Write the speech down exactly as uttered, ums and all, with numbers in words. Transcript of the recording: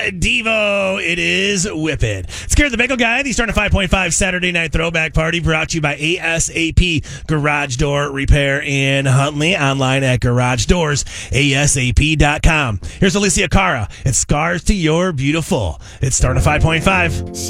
Devo, it is Whip It. Scared the Bagel Guy, the starting five point five Saturday Night Throwback Party, brought to you by A S A P Garage Door Repair in Huntley, online at garage doors A S A P dot com. Here's Alicia Cara. It's Scars to Your Beautiful. It's starting five point five.